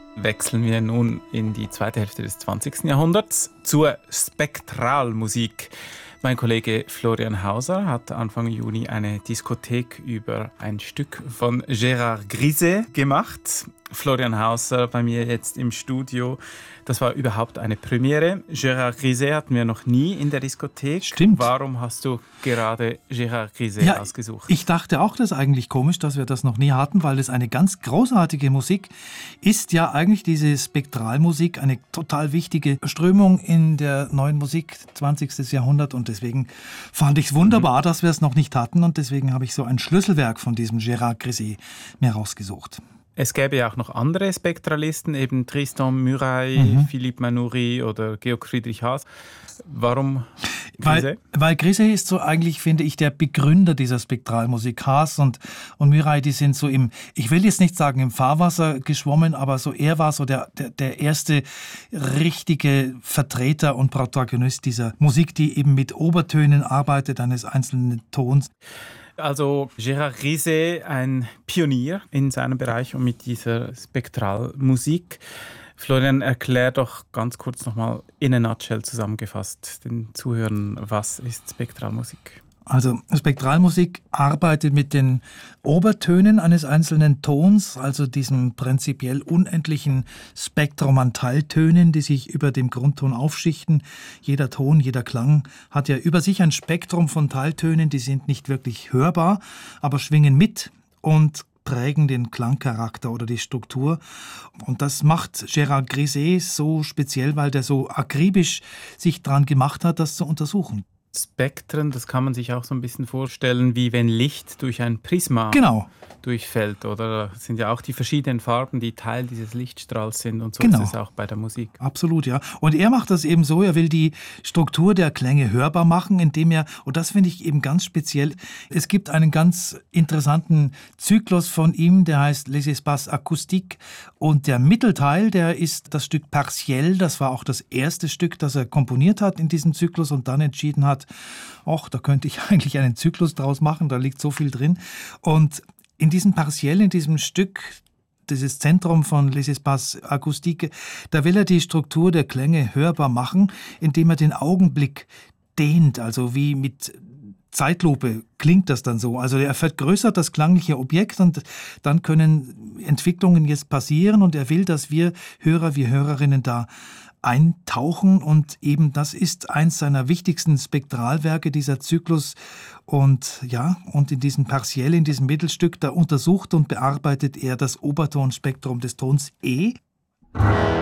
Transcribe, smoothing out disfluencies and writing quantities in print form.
wechseln wir nun in die zweite Hälfte des 20. Jahrhunderts zur Spektralmusik. Mein Kollege Florian Hauser hat Anfang Juni eine Diskothek über ein Stück von Gérard Griset gemacht. Florian Hauser bei mir jetzt im Studio. Das war überhaupt eine Premiere. Gérard Griset hatten wir noch nie in der Diskothek. Stimmt. Warum hast du gerade Gérard Griset ausgesucht? Ich dachte auch, das ist eigentlich komisch, dass wir das noch nie hatten, weil es eine ganz großartige Musik ist. Ja, eigentlich diese Spektralmusik, eine total wichtige Strömung in der neuen Musik, 20. Jahrhundert. Und deswegen fand ich es wunderbar, dass wir es noch nicht hatten. Und deswegen habe ich so ein Schlüsselwerk von diesem Gérard Griset mir rausgesucht. Es gäbe ja auch noch andere Spektralisten, eben Tristan Murail, Philippe Manoury oder Georg Friedrich Haas. Warum Griset? Weil Griset ist so eigentlich, finde ich, der Begründer dieser Spektralmusik. Haas und Murail, die sind so ich will jetzt nicht sagen im Fahrwasser geschwommen, aber so er war so der erste richtige Vertreter und Protagonist dieser Musik, die eben mit Obertönen arbeitet, eines einzelnen Tons. Also Gérard Griset, ein Pionier in seinem Bereich und mit dieser Spektralmusik. Florian, erklär doch ganz kurz nochmal in a nutshell zusammengefasst den Zuhörern, was ist Spektralmusik? Also Spektralmusik arbeitet mit den Obertönen eines einzelnen Tons, also diesem prinzipiell unendlichen Spektrum an Teiltönen, die sich über dem Grundton aufschichten. Jeder Ton, jeder Klang hat ja über sich ein Spektrum von Teiltönen, die sind nicht wirklich hörbar, aber schwingen mit und prägen den Klangcharakter oder die Struktur. Und das macht Gérard Griset so speziell, weil der so akribisch sich dran gemacht hat, das zu untersuchen. Spektren, das kann man sich auch so ein bisschen vorstellen, wie wenn Licht durch ein Prisma durchfällt. Oder das sind ja auch die verschiedenen Farben, die Teil dieses Lichtstrahls sind. Und so ist es auch bei der Musik. Absolut, ja. Und er macht das eben so, er will die Struktur der Klänge hörbar machen, indem er, und das finde ich eben ganz speziell, es gibt einen ganz interessanten Zyklus von ihm, der heißt Les Espaces Acoustiques. Und der Mittelteil, der ist das Stück Partiel, das war auch das erste Stück, das er komponiert hat in diesem Zyklus und dann entschieden hat, da könnte ich eigentlich einen Zyklus draus machen, da liegt so viel drin. Und in diesem Partiell, in diesem Stück, dieses Zentrum von Les Espaces Acoustiques, da will er die Struktur der Klänge hörbar machen, indem er den Augenblick dehnt, also wie mit Zeitlupe klingt das dann so. Also er vergrößert das klangliche Objekt und dann können Entwicklungen jetzt passieren und er will, dass wir Hörer, wir Hörerinnen da eintauchen und eben das ist eins seiner wichtigsten Spektralwerke, dieser Zyklus. Und in diesem Partiell, in diesem Mittelstück, da untersucht und bearbeitet er das Obertonspektrum des Tons E.